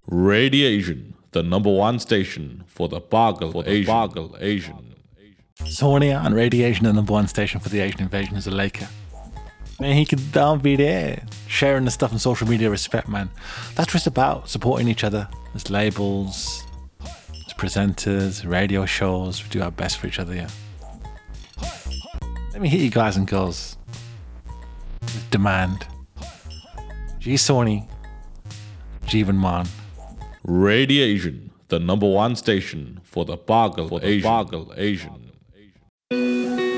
Radiation, the number one station for the Bargle Asian. Sonia on Radiation, the number one station for the Asian invasion, is a Laker. Man, he could down be there, sharing the stuff on social media, respect, man. That's what it's about, supporting each other as labels, as presenters, radio shows. We do our best for each other, yeah. Let me hit you guys and girls with demand. G Sony, Jeevan Man. Radiation, the number one station for the Bargle Asian.